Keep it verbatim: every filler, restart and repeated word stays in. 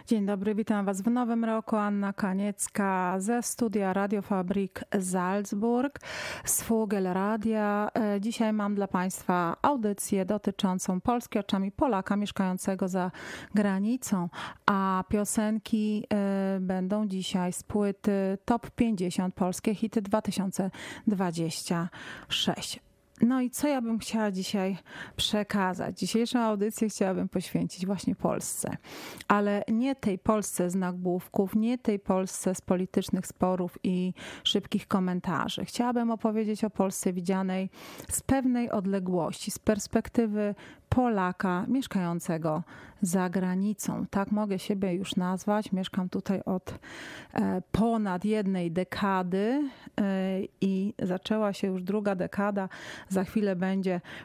Dzień dobry, witam Was w nowym roku. Anna Kaniecka ze studia Radiofabrik Salzburg z Vogelradia. Dzisiaj mam dla Państwa audycję dotyczącą Polski oczami Polaka mieszkającego za granicą, a piosenki będą dzisiaj z płyty Top pięćdziesiąt Polskie Hity dwa tysiące dwudziesty szósty. No i co ja bym chciała dzisiaj przekazać? Dzisiejszą audycję chciałabym poświęcić właśnie Polsce, ale nie tej Polsce z nagłówków, nie tej Polsce z politycznych sporów i szybkich komentarzy. Chciałabym opowiedzieć o Polsce widzianej z pewnej odległości, z perspektywy Polaka mieszkającego za granicą. Tak mogę siebie już nazwać. Mieszkam tutaj od ponad jednej dekady i zaczęła się już druga dekada. Za chwilę będzie